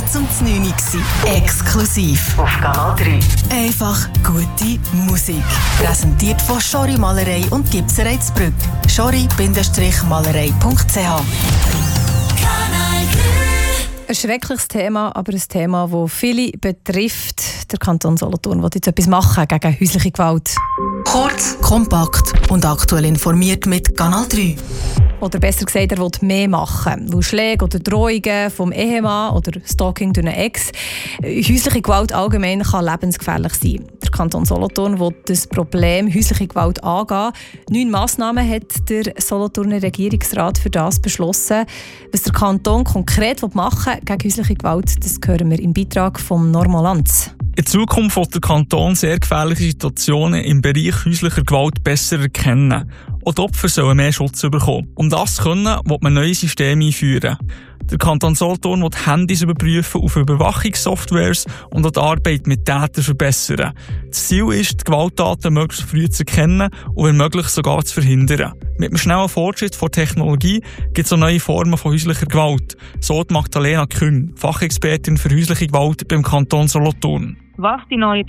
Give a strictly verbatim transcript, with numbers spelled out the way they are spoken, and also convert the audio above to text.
zum neun Uhr. Exklusiv auf Kanal drei. Einfach gute Musik. Präsentiert von Schori Malerei und Gipserei Zbrügg. schori Malerei punkt c h. Ein schreckliches Thema, aber ein Thema, das viele betrifft. Der Kanton Solothurn will jetzt etwas machen gegen häusliche Gewalt. Kurz, kompakt und aktuell informiert mit Kanal drei. Oder besser gesagt, er will mehr machen. Weil Schläge oder Drohungen vom Ehemann oder Stalking durch einen Ex. Häusliche Gewalt allgemein kann lebensgefährlich sein. Der Kanton Solothurn will das Problem häusliche Gewalt angehen. Neun Massnahmen hat der Solothurner Regierungsrat für das beschlossen. Was der Kanton konkret machen will gegen häusliche Gewalt, das hören wir im Beitrag von Norma Lanz. In Zukunft wird der Kanton sehr gefährliche Situationen im Bereich häuslicher Gewalt besser erkennen. Auch die Opfer sollen mehr Schutz bekommen. Um das zu können, will man neue Systeme einführen. Der Kanton Solothurn will Handys überprüfen auf Überwachungssoftwares und auch die Arbeit mit Tätern verbessern. Das Ziel ist, die Gewalttaten möglichst früh zu erkennen und wenn möglich sogar zu verhindern. Mit dem schnellen Fortschritt der Technologie gibt es auch neue Formen von häuslicher Gewalt. So die Magdalena Kühn, Fachexpertin für häusliche Gewalt beim Kanton Solothurn. Was die neuen